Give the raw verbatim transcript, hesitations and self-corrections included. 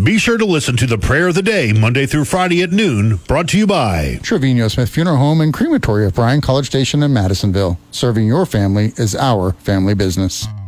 Be sure to listen to the Prayer of the Day Monday through Friday at noon, brought to you by Trevino Smith Funeral Home and Crematory of Bryan College Station in Madisonville. Serving your family is our family business.